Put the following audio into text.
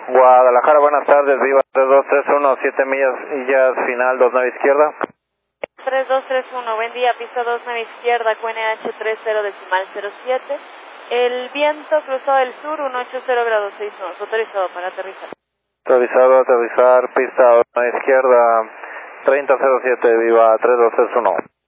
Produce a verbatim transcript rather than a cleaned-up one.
Guadalajara, buenas tardes, viva tres dos tres uno, siete millas, millas final dos nueve izquierda. tres dos tres uno, buen día, pista dos nueve izquierda, Q N H tres cero decimal cero siete. El viento cruzado del sur, ciento ochenta grados seis nudos, autorizado para aterrizar. Autorizado, aterrizar, pista dos nueve izquierda, treinta cero siete, viva tres dos tres uno.